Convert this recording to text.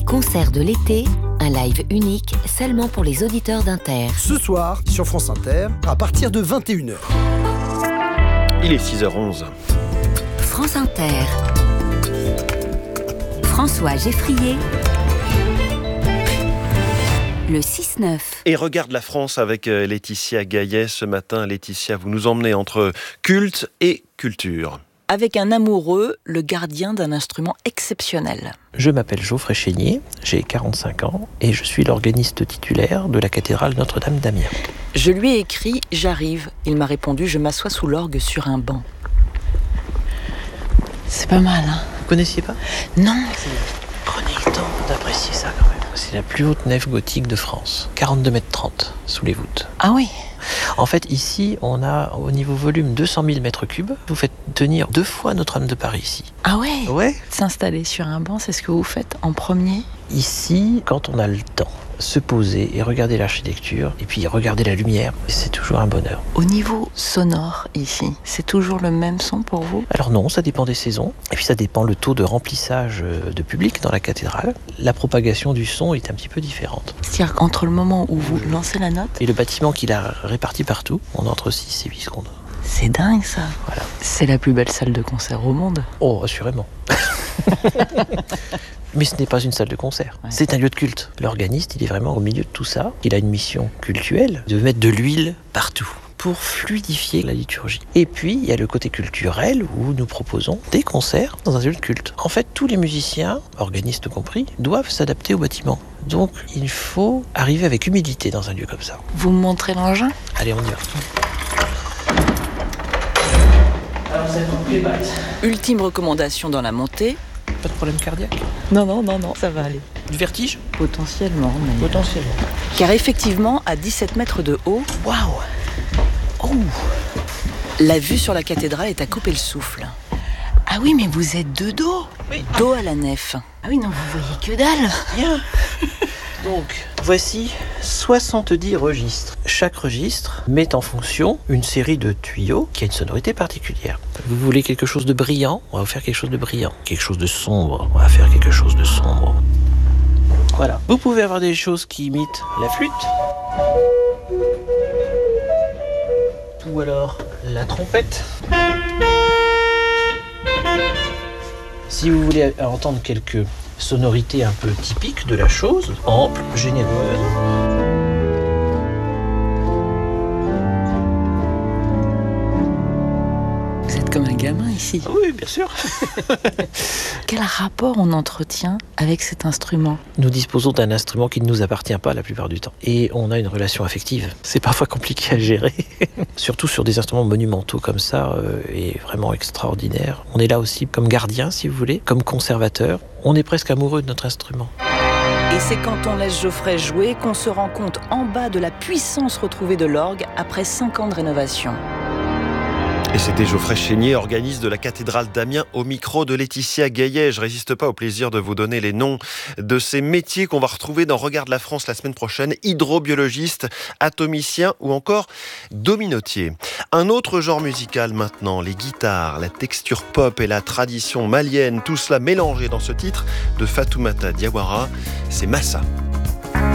Les concerts de l'été, un live unique seulement pour les auditeurs d'Inter. Ce soir, sur France Inter, à partir de 21h. Il est 6h11. France Inter. François Geffrier. Le 6-9. Et regarde la France avec Laetitia Gaillet ce matin. Laetitia, vous nous emmenez entre culte et culture. Avec un amoureux, le gardien d'un instrument exceptionnel. Je m'appelle Geoffrey Chénier, j'ai 45 ans et je suis l'organiste titulaire de la cathédrale Notre-Dame d'Amiens. Je lui ai écrit « J'arrive ». Il m'a répondu « Je m'assois sous l'orgue sur un banc ». C'est pas mal, hein ? Vous connaissiez pas ? Non. Prenez le temps d'apprécier ça quand même. C'est la plus haute nef gothique de France, 42,30 m sous les voûtes. Ah oui. En fait, ici, on a au niveau volume 200 000 m3. Vous faites tenir 2 fois Notre-Dame de Paris ici. Ah ouais. Ouais. S'installer sur un banc, c'est ce que vous faites en premier ? Ici, quand on a le temps, se poser et regarder l'architecture, et puis regarder la lumière, c'est toujours un bonheur. Au niveau sonore, ici, c'est toujours le même son pour vous ? Alors non, ça dépend des saisons, et puis ça dépend le taux de remplissage de public dans la cathédrale. La propagation du son est un petit peu différente. C'est-à-dire qu'entre le moment où vous lancez la note... Et le bâtiment qu'il a réparti partout, on a entre 6 et 8 secondes. C'est dingue ça. Voilà. C'est la plus belle salle de concert au monde. Oh, assurément. Mais ce n'est pas une salle de concert, ouais. C'est un lieu de culte. L'organiste, il est vraiment au milieu de tout ça. Il a une mission cultuelle de mettre de l'huile partout pour fluidifier la liturgie. Et puis, il y a le côté culturel où nous proposons des concerts dans un lieu de culte. En fait, tous les musiciens, organistes compris, doivent s'adapter au bâtiment. Donc, il faut arriver avec humilité dans un lieu comme ça. Vous me montrez l'engin ? Allez, on y va. Alors, c'est un playback. Ultime recommandation dans la montée. Pas de problème cardiaque ? Non, ça va aller. Du vertige ? Potentiellement, mais... Potentiellement. Car effectivement, à 17 mètres de haut... Waouh ! Oh ! La vue sur la cathédrale est à couper le souffle. Ah oui, mais vous êtes de dos. Oui. Dos à la nef. Ah oui, non, vous voyez que dalle. Bien. Donc, voici 70 registres. Chaque registre met en fonction une série de tuyaux qui a une sonorité particulière. Vous voulez quelque chose de brillant ? On va vous faire quelque chose de brillant. Quelque chose de sombre ? On va faire quelque chose de sombre. Voilà. Vous pouvez avoir des choses qui imitent la flûte. Ou alors la trompette. Si vous voulez entendre quelques sonorités un peu typiques de la chose, ample, généreuse. Vous êtes comme un gamin ici. Oui, bien sûr. Quel rapport on entretient avec cet instrument ? Nous disposons d'un instrument qui ne nous appartient pas la plupart du temps. Et on a une relation affective. C'est parfois compliqué à gérer. Surtout sur des instruments monumentaux comme ça, et vraiment extraordinaires. On est là aussi comme gardien, si vous voulez, comme conservateur. On est presque amoureux de notre instrument. Et c'est quand on laisse Geoffrey jouer qu'on se rend compte en bas de la puissance retrouvée de l'orgue après 5 ans de rénovation. Et c'était Geoffrey Chénier, organiste de la cathédrale d'Amiens, au micro de Laetitia Gaillet. Je résiste pas au plaisir de vous donner les noms de ces métiers qu'on va retrouver dans Regarde la France la semaine prochaine. Hydrobiologiste, atomicien ou encore dominotier. Un autre genre musical maintenant, les guitares, la texture pop et la tradition malienne, tout cela mélangé dans ce titre de Fatoumata Diawara, c'est Massa.